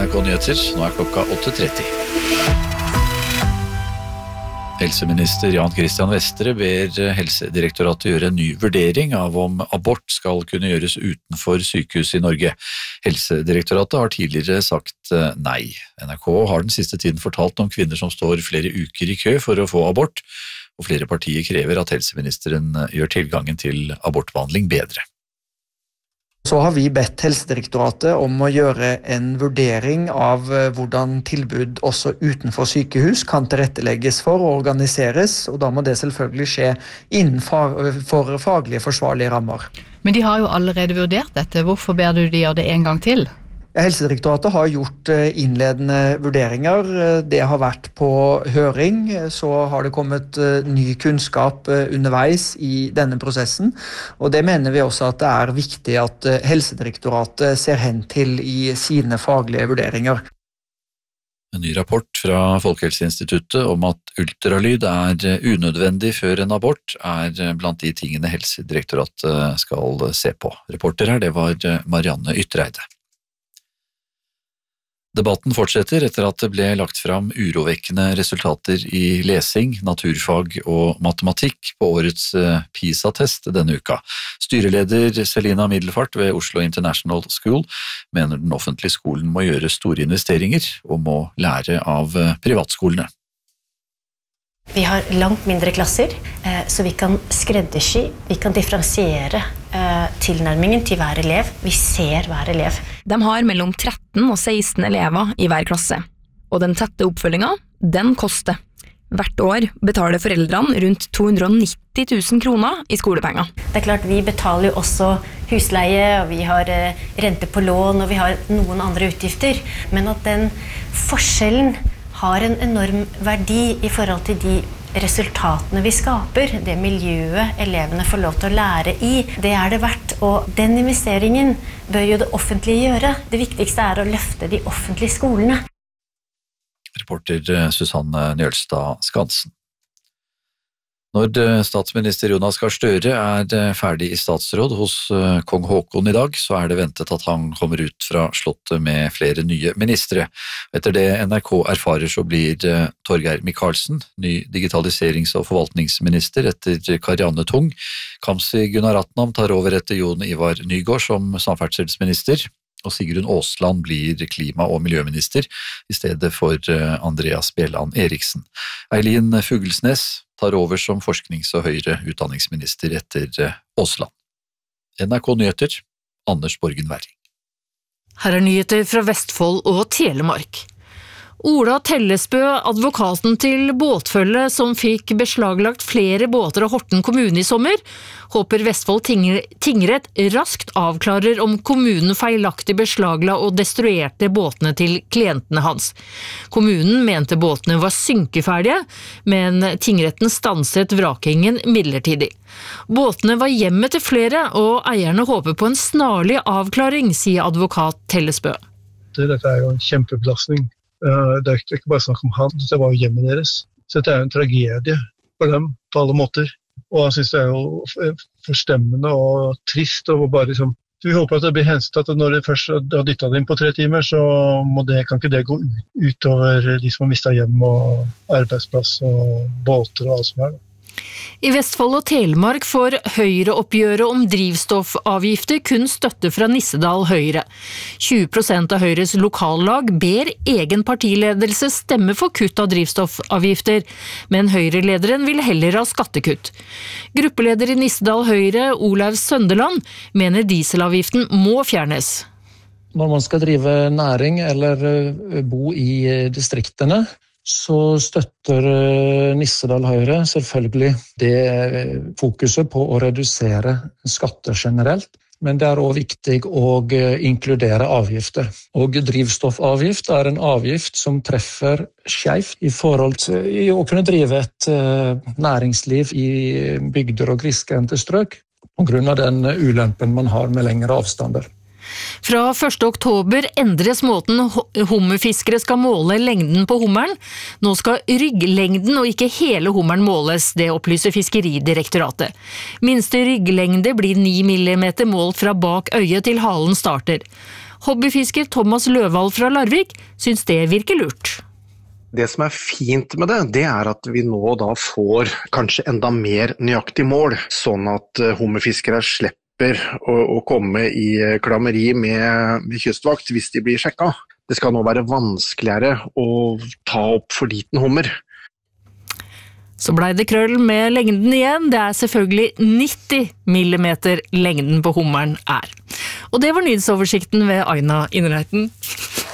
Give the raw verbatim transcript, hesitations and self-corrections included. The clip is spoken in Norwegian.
N R K Nyheter, nå er klokka åtte tretti. Helseminister Jan Christian Vestre ber Helsedirektoratet gjøre en ny vurdering av om abort skal kunne gjøres utenfor sykehus i Norge. Helsedirektoratet har tidligere sagt nei. N R K har den siste tiden fortalt om kvinner som står flere uker i kø for å få abort, og flere partier krever at helseministeren gjør tilgangen til abortbehandling bedre. Så har vi bedt Helsedirektoratet om å gjøre en vurdering av hvordan tilbud også utenfor sykehus kan tilrettelegges for og organiseres, og da må det selvfølgelig skje innenfor faglige forsvarlige rammer. Men de har jo allerede vurdert dette. Hvorfor ber du de gjøre det en gang til? Helsedirektoratet har gjort innledende vurderinger. Det har vært på høring, så har det kommet ny kunnskap underveis i denne prosessen, og det mener vi også at det er viktig at Helsedirektoratet ser hen til i sine faglige vurderinger. En ny rapport fra Folkehelseinstituttet om at ultralyd er unødvendig før en abort er blant de tingene Helsedirektoratet skal se på. Reporter her, det var Marianne Ytreide. Debatten fortsetter etter at det ble lagt fram urovekkende resultater i lesing, naturfag og matematikk på årets PISA-test denne uka. Styreleder Selina Middelfart ved Oslo International School mener den offentlige skolen må gjøre store investeringer og må lære av privatskolene. Vi har langt mindre klasser, så vi kan skreddersy, vi kan differensiere tilnærmingen til hver elev. Vi ser hver elev. De har mellom tretten og seksten elever i hver klasse, og den tette oppfølgingen, den koster. Hvert år betaler foreldrene rundt to hundre og nitti tusen kroner i skolepenger. Det er klart, vi betaler jo også husleie, og vi har rente på lån, og vi har noen andre utgifter, men at den forskjellen har en enorm verdi i forhold til de resultatene vi skaper, det miljøet elevene får lov til å lære i, det er det verdt, og den investeringen bør jo det offentlige gjøre. Det viktigste er å løfte de offentlige skolene. Reporter Susanne Njølstad Skansen. Når statsminister Jonas Gahr Støre er ferdig i statsråd hos kong Haakon i dag, så er det ventet at han kommer ut fra slottet med flere nye ministre. Etter det N R K erfarer så blir Torgeir Micaelsen ny digitaliserings- og forvaltningsminister etter Karianne Tung. Kamzy Gunaratnam tar over etter Jon Ivar Nygård som samferdselsminister, og Sigrun Aasland blir klima- og miljøminister i stedet for Andreas Bjelland Eriksen. Eileen Fuglesnes tar over som forsknings- og høyere utdanningsminister etter Aasland. N R K Nyheter, Anders Borgen Werring. Her er nyheter fra Vestfold og Telemark. Ola Tellesbø, advokaten til båtfølget som fikk beslaglagt flere båter av Horten kommune i sommer, håper Vestfold tingrett raskt avklarer om kommunen feilaktig beslagla og destruerte båtene til klientene hans. Kommunen mente båtene var synkeferdige, men tingretten stanset vrakingen midlertidig. Båtene var hjemmet til flere, og eierne håper på en snarlig avklaring, sier advokat Tellesbø. Dette er jo en kjempebelastning. Det er ikke bare snakk om han, det var jo hjemmet deres. Så dette er jo en tragedie for dem på alle måter. Og jeg synes det er jo forstemmende og trist. Og bare liksom, vi håper at det blir hensyntatt at når de først har dyttet dem på tre timer, så må det, kan ikke det gå utover de som har mistet hjem og arbeidsplass og båter og alt som er. I Vestfold og Telemark får Høyre-oppgjøret om drivstoffavgifter kun støtte fra Nissedal Høyre. tjue prosent av Høyres lokallag ber egen partiledelse stemme for kutt av drivstoffavgifter, men Høyre-lederen vil heller ha skattekutt. Gruppeleder i Nissedal Høyre, Olav Søndeland, mener dieselavgiften må fjernes. Når man skal drive næring eller bo i distriktene, så støtter Nissedal Høyre selvfølgelig det fokuset på å redusere skatter generelt, men det er også viktig å inkludere avgifter. Og drivstoffavgift er en avgift som treffer skjevt i forhold til å kunne drive et næringsliv i bygder og grisgrendte strøk på grunn av den ulempen man har med lengre avstander. Fra første oktober endres måten hummerfiskere skal måle lengden på hummeren. Nå skal rygglengden og ikke hele hummeren måles, det opplyser Fiskeridirektoratet. Minste rygglengde blir ni millimeter målt fra bak øyet til halen starter. Hobbyfisker Thomas Løvald fra Larvik syns det virker lurt. Det som er fint med det, det er at vi nå da får kanskje enda mer nøyaktig mål, sånn at hummerfiskere slipper å, å komme i klammeri med, med kystvakt hvis de blir sjekka. Det skal nå være vanskeligere å ta opp for liten hummer. Så ble det krøll med lengden igjen. Det er selvfølgelig nitti millimeter lengden på hummeren er. Og det var nyhetsoversikten ved Aina Innreiten.